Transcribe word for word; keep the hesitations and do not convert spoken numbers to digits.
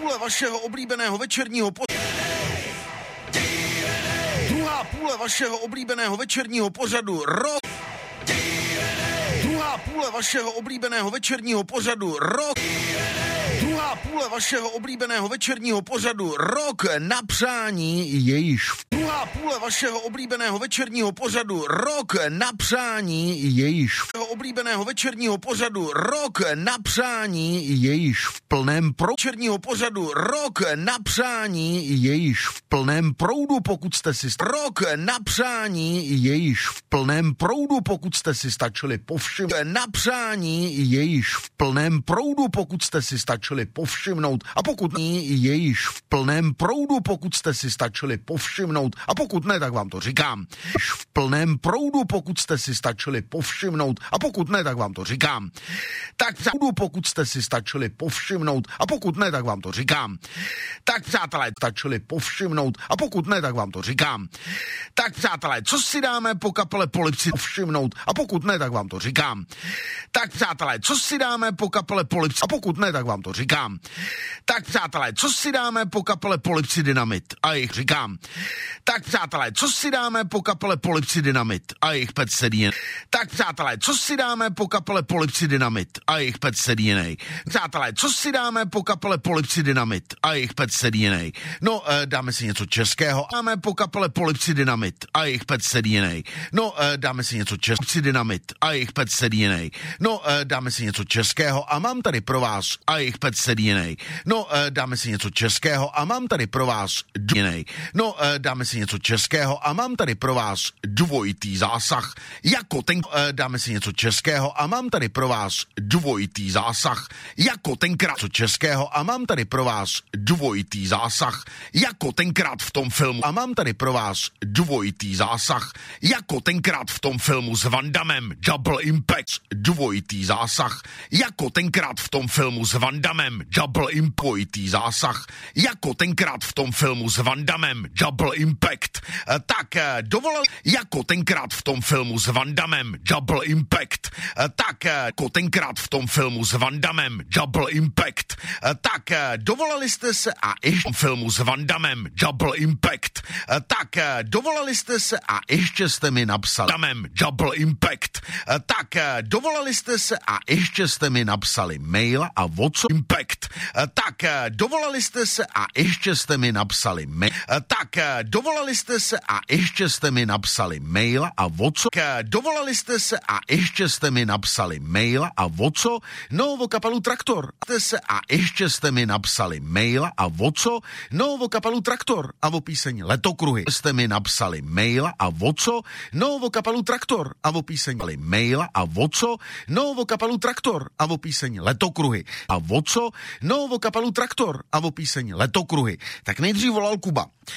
půle vašeho oblíbeného večerního po... Druhá půle vašeho oblíbeného večerního pořadu Rock. Druhá půle vašeho oblíbeného večerního pořadu Rock. Druhá půle vašeho oblíbeného večerního pořadu Rock na přání jejíž. Druhá půle vašeho oblíbeného večerního pořadu Rock na přání jejíž. Oblíbeného večerního pořadu Rock na přání jejíž v plném proudu. Večerního pořadu Rock na přání jejíž v plném proudu, pokud jste si Rock na přání jejíž v plném proudu, pokud jste si stačili povšimnout. Na přání jejíž v plném proudu, pokud jste si stačili povšimnout. A pokud jejíž v plném proudu, pokud jste si stačili povšimnout. A pokud ne, tak vám to říkám. V plném proudu, pokud jste si stačili povšimnout. A pokud ne, tak vám to říkám. Tak proudu, pokud jste si stačili povšimnout. A pokud ne, tak vám to říkám. Tak přátelé, stačili povšimnout. A pokud ne, tak vám to říkám. Tak přátelé, co si dáme po kapele Polypsy povšimnout. A pokud ne, tak vám to říkám. Tak přátelé, co si dáme po kapele Polypsy. A pokud ne, tak vám to říkám. Tak přátelé, co si dáme po kapele Polypsy Dynamit. A jich říkám. Tak přátelé, co si dáme po kapele Polypsy Dynamit. A jich pet sedí. Tak přátelé, co si dáme po kapele Polypsy Dynamit. A jich pet sedí jinej. Přátelé, co si dáme po kapele Polypsy Dynamit. A jich pet sedí jinej. No, eh, dáme si něco českého. Dáme po kapele Polypsy Dynamit. A jich pet sedí jinej. No, eh, dáme si něco českého. Dynamit. A jich pet sedí jinej. No, eh, dáme si něco českého a mám tady pro vás. A jich pet sedí jinej. No, eh, dáme si něco českého a mám tady pro vás jinej. No, eh, dáme si něco českého a mám tady pro vás dvojitý zásah. Jako ten, eh, dáme si něco českého a mám tady pro vás dvojitý zásah. Jako tenkrát co českého a mám tady pro vás dvojitý zásah. Jako tenkrát v tom filmu a mám tady pro vás dvojitý zásah. Jako tenkrát v tom filmu s Van Dammem Double Impact. Dvojitý zásah. Jako tenkrát v tom filmu s Van Dammem Double Impact. Dvojitý zásah. Jako tenkrát v tom filmu s Van Dammem Double Impact. E, tak e, dovolil jako tenkrát v tom filmu s Van Dammem Double Impact. E, tak e, jako tenkrát v tom filmu s Van Dammem Double Impact. E, tak e, dovolali jste se a ještě v filmu s Van Dammem Double Impact. E, tak e, dovolali jste se a ještě jste mi napsali Dammem Double Impact. E, tak e, dovolali jste se a ještě jste mi napsali mail a o co Impact. E, tak e, dovolali jste se a ještě jste mi napsali mail. E, tak e, dovolali jste se a ještě jste mi napsali mail a o co e, dovolali jste se a ještě jste mi napsali mail a o co no o kapelu Traktor. Jste se a ještě jste mi napsali mail a o co no o kapelu Traktor a o píseň Letokruhy. Jste mi napsali mail a o co no o kapelu Traktor a o píseň mail a o co no o kapelu Traktor a o píseň Letokruhy a o co no o kapelu Traktor a o píseň Letokruhy. Tak nejdřív volal Kuba.